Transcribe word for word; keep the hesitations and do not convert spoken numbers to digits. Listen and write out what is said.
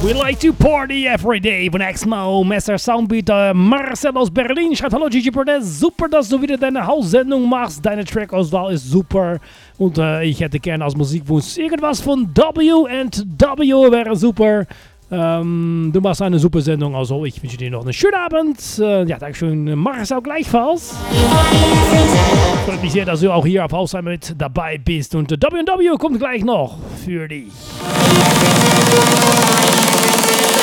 We like to party every day von Exmo, Messer Soundbeater, Marcel aus Berlin schreibt: Hallo Gigi Protest, super, dass du wieder deine Haussendung machst, deine Trackauswahl ist super und äh, ich hätte gerne als Musikwunsch irgendwas von W and W, wäre super. Ähm, du machst eine super Sendung, also ich wünsche dir noch einen schönen Abend. Äh, ja, Dankeschön, Marcel gleichfalls. Freut mich sehr, dass du auch hier auf Hausheim mit dabei bist und äh, W and W kommt gleich noch für dich.